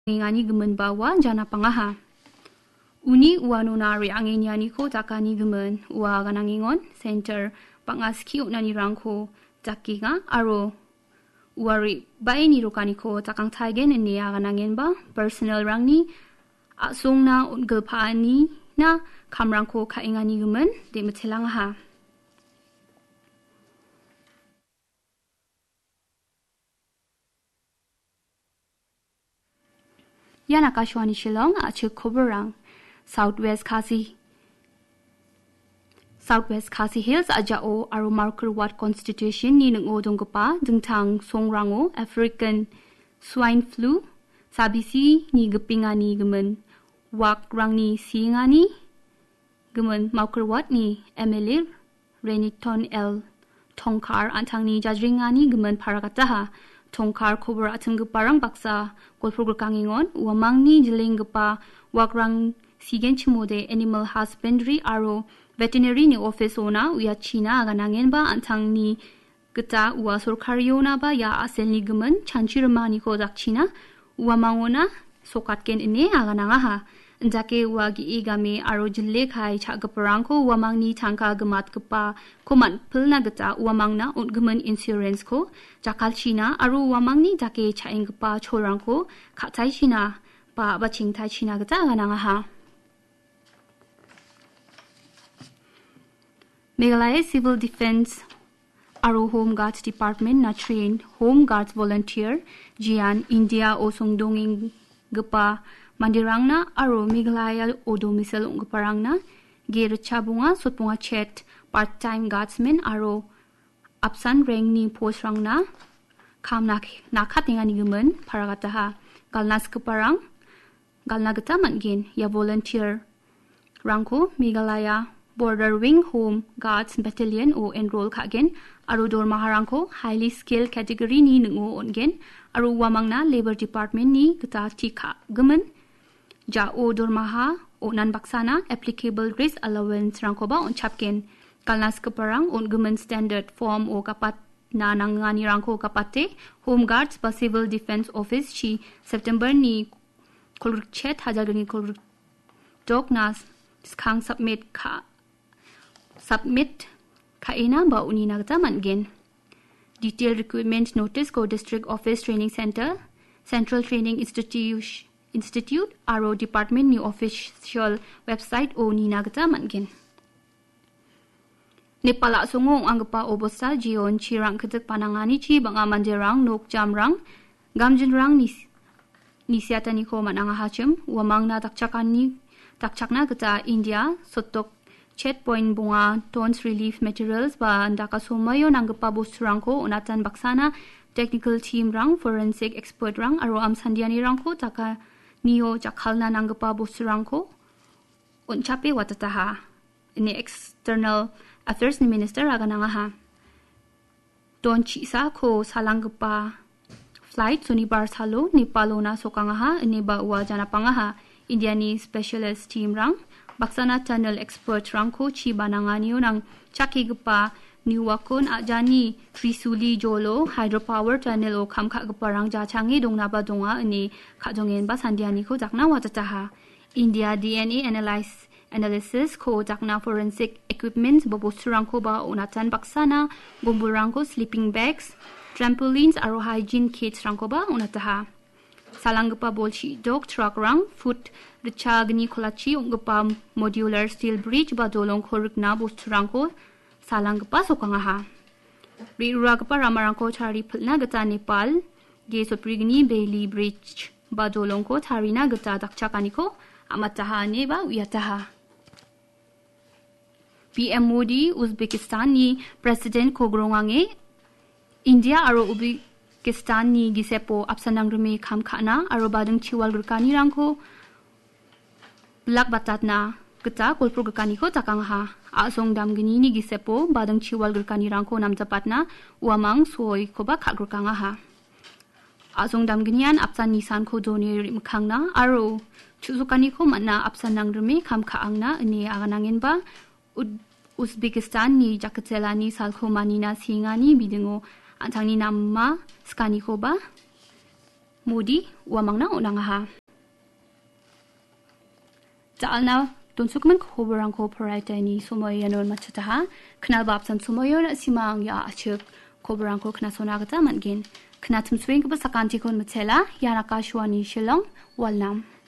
ngani gemen bawa jana pangaha. Uni uanunari angin yani ko takani gemen ua ganangingon center pangaski unani rangko takinga aro uari bai ni rokani ko takang taigen ini ganangin ba personal rangni asong na gelpaani na kamrangko kaingani gemen de metelangaha. Yan Akashwani Shillong ache Koberang Southwest Khasi Hills ajao aro marker wat constitution ni nang odongpa dengtang songrango African swine flu sabisi ni gepingani gemen wak rangni singani gemen marker wat ni Emily Reniton L Tongkar antangni jajringani gemen parakataha Tongkar kober atem geparang baksa golprogur kangingon uamangni jeling gepa wakrang sigen chimode animal husbandry aro veterinary ni office ona uya China ganangen ba antangni geta ua sorkariona ba ya aselni gemen chanchirmani ko dak China uamangona sokatken ine aganangaha Njake wagi igame aro jille khai chagaparangko wamangni tangka gemat kepa koman pelna geta wamangna gemen insurance ko jakal China aro wamangni jake chaing gepa chorangko khatai China pa baching thai China geta ganangaha Meghalaya Civil Defense aro Home Guards Department na train Home Guards volunteer jian India o songdonging gepa Mandirangna aro Meghalaya o domicile ungparangna gerchabunga sotpunga chet part-time guardsmen aro apsan rangni postrangna kamnak nakhatingani gemen paragataha galnas keparang galna geta mangin ya volunteer rangko Meghalaya Border Wing Home Guards Battalion o enroll khagen aro dormaharangko highly skilled category ni nengo ongen aro wamangna Labor Department ni geta tika gemen Ja o dormaha o nan baksana applicable race allowance rangkoba on chapken kalnas keparang on government standard form o kapat na nangani rangko kapate Home Guards ba Civil Defense Office chi September ni kolrchet hajarni kolr dok nas skang submit kaina ba uni nagta mangen detailed recruitment notice ko district office training center Central Training Institute aro department ni official website o ni nagta mangin Nepala songong angpa obosa jion chirang ketek panangani chi banga manjerang nok jamrang gamjinrang nisiatani ko mananga hachem wamangna takchakna geta India sotok chet point bunga tons relief materials ba andaka somayo nangpa bosrangko onatan baksana technical team rang forensic expert rang aro amsandiani rangko taka Nio jakalna nangpa bosrangko onchape watataha ini external affairs ni minister aganangaha don chisa ko salangpa flight sunibar salo Nepalona sokangaha ini ba wa janapangaha Indiani specialist team rang baksana tunnel expert rangko chi bananganio nang chakigpa niwakon ajani Trisuli Jolo hydropower tunnel o kamkha geparang jachangi dongna ba donga ani khajongen ba sandiani ko jakna watataha India DNA analysis ko jakna forensic equipment bobosurang ko ba onatan baksana gomburang ko sleeping bags trampolines aro hygiene kits rang ko ba onataha salangpa bolchi dog truck rang foot richagni kholachi ongpa modular steel bridge ba dolong khorukna bosurang ko salangpa sokangaha riragpa ramarangko chari phulna gata Nepal ge soprigni Bailey bridge ba dolongko tharina gata dakchakaniko amataha ne ba uyataha PM Modi Uzbekistan ni president kogrongange India aro Uzbekistan ni gisepo apsanangrume khamkhana aro badang chiwal gurkani rangko blak batatna gata kolpro gurkani ko takangha asong damgini ni gisepo badang chiwal gurkani rangko namjapatna uamang soi koba khagrukanga ha asong damginian apsan nisan ko doni rimkhangna aro chuzukani ko manna apsan nangrume khamkhaangna ani aganangin ba Uzbekistan ni jakatelani salko manina singani bidingo antangni namma skani ko ba Mudi wamang na unangaha. Taal na tunsukman koberang ko paraita ni sumoyanon machataha knal babsan sumoyon simang ya achuk koberang ko kna sonagata mangin kna tumswing ba sakanti kon matela yanaka shwani shilong walnam.